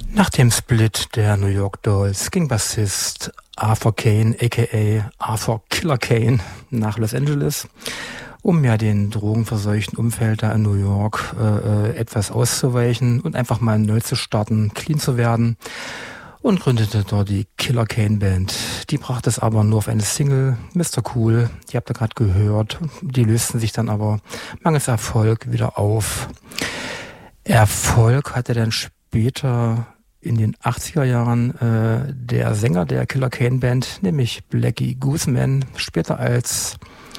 Nach dem Split der New York Dolls ging Bassist Arthur Kane, a.k.a. Arthur Killer Kane, nach Los Angeles, um ja den drogenverseuchten Umfeld da in New York etwas auszuweichen und einfach mal neu zu starten, clean zu werden, und gründete dort die Killer Kane Band. Die brachte es aber nur auf eine Single, Mr. Cool, die habt ihr gerade gehört. Die lösten sich dann aber mangels Erfolg wieder auf. Erfolg hatte dann später in den 80er Jahren der Sänger der Killer Kane Band, nämlich Blackie Gooseman, später als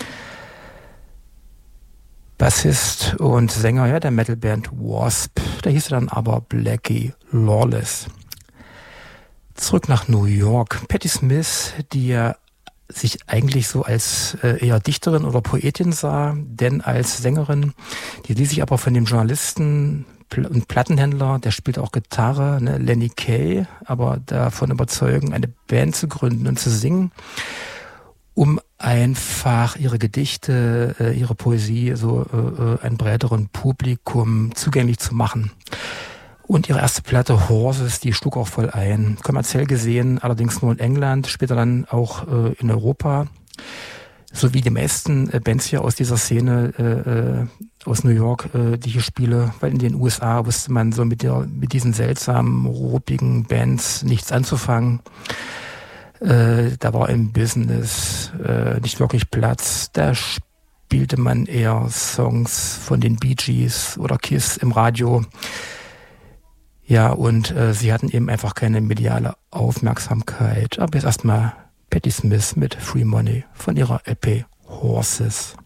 Bassist und Sänger der Metalband Wasp. Der hieß dann aber Blackie Lawless. Zurück nach New York. Patti Smith, die ja sich eigentlich so als eher Dichterin oder Poetin sah, denn als Sängerin, die ließ sich aber von dem Journalisten und Plattenhändler, der spielt auch Gitarre, Lenny Kaye, aber davon überzeugen, eine Band zu gründen und zu singen, um einfach ihre Gedichte, ihre Poesie so einem breiteren Publikum zugänglich zu machen. Und ihre erste Platte Horses, die schlug auch voll ein. Kommerziell gesehen, allerdings nur in England, später dann auch in Europa. So wie die meisten Bands hier aus dieser Szene aus New York, die ich hier spiele, weil in den USA wusste man so mit diesen seltsamen, ruppigen Bands nichts anzufangen. Da war im Business nicht wirklich Platz. Da spielte man eher Songs von den Bee Gees oder Kiss im Radio. Ja, und sie hatten eben einfach keine mediale Aufmerksamkeit. Aber jetzt erstmal Patti Smith mit Free Money von ihrer LP Horses.